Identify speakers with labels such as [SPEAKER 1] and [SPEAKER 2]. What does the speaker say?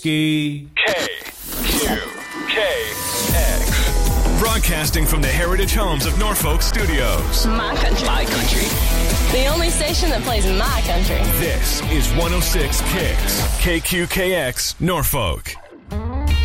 [SPEAKER 1] Ski.
[SPEAKER 2] KQKX. Broadcasting from the Heritage Homes of Norfolk Studios.
[SPEAKER 3] My country.
[SPEAKER 4] My country.
[SPEAKER 3] The only station that plays my country.
[SPEAKER 2] This is 106 Kicks. KQKX, Norfolk.